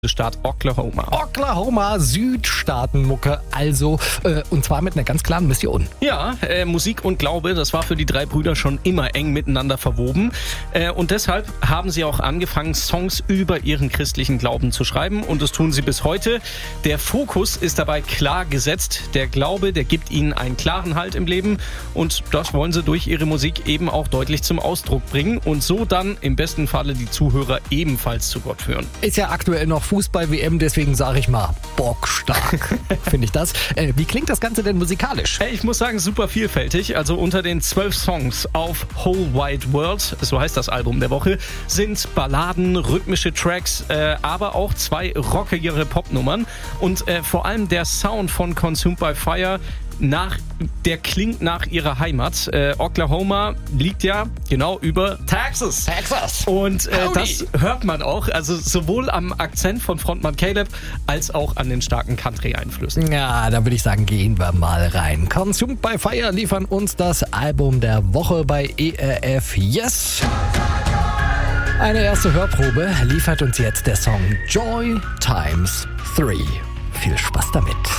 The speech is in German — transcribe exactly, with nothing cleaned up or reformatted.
Staat Oklahoma. Oklahoma, Südstaatenmucke also, äh, und zwar mit einer ganz klaren Mission. Ja, äh, Musik und Glaube, das war für die drei Brüder schon immer eng miteinander verwoben. Äh, und deshalb haben sie auch angefangen, Songs über ihren christlichen Glauben zu schreiben. Und das tun sie bis heute. Der Fokus ist dabei klar gesetzt. Der Glaube, der gibt ihnen einen klaren Halt im Leben. Und das wollen sie durch ihre Musik eben auch deutlich zum Ausdruck bringen. Und so dann im besten Falle die Zuhörer ebenfalls zu Gott führen. Ist ja aktuell noch Fußball-W M, deswegen sage ich mal, bockstark, finde ich das. Äh, wie klingt das Ganze denn musikalisch? Ich muss sagen, super vielfältig. Also unter den zwölf Songs auf Whole Wide World, so heißt das Album der Woche, sind Balladen, rhythmische Tracks, äh, aber auch zwei rockigere Popnummern. Und äh, vor allem der Sound von Consumed by Fire, nach, der klingt nach ihrer Heimat. Äh, Oklahoma liegt ja genau über Texas. Texas. Und äh, Howdy. das hört man auch, also sowohl am Akzent von Frontmann Caleb als auch an den starken Country-Einflüssen. Ja, da würde ich sagen, gehen wir mal rein. Consumed by Fire liefern uns das Album der Woche bei E R F Yes. Eine erste Hörprobe liefert uns jetzt der Song Joy Times drei. Viel Spaß damit.